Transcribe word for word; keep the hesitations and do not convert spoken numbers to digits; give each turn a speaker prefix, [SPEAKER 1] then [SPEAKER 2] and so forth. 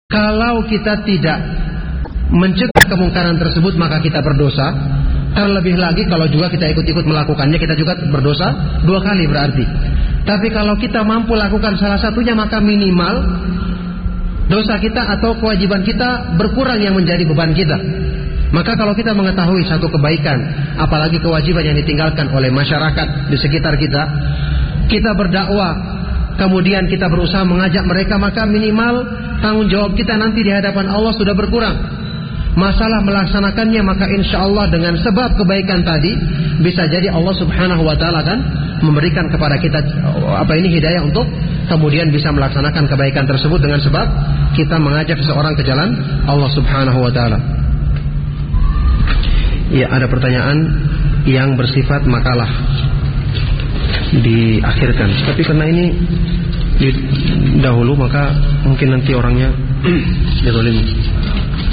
[SPEAKER 1] Kalau kita tidak mencegah kemungkaran tersebut maka kita berdosa. Terlebih lagi kalau juga kita ikut-ikut melakukannya, kita juga berdosa dua kali berarti. Tapi kalau kita mampu lakukan salah satunya maka minimal dosa kita atau kewajiban kita berkurang yang menjadi beban kita. Maka kalau kita mengetahui satu kebaikan, apalagi kewajiban yang ditinggalkan oleh masyarakat di sekitar kita, kita berdakwah, kemudian kita berusaha mengajak mereka, maka minimal tanggung jawab kita nanti di hadapan Allah sudah berkurang. Masalah melaksanakannya maka insya Allah dengan sebab kebaikan tadi bisa jadi Allah subhanahu wa ta'ala kan memberikan kepada kita apa ini hidayah untuk kemudian bisa melaksanakan kebaikan tersebut dengan sebab kita mengajak seseorang ke jalan Allah subhanahu wa ta'ala. Ya, ada pertanyaan yang bersifat makalah diakhirkan, tapi karena ini dahulu maka mungkin nanti orangnya didolimi.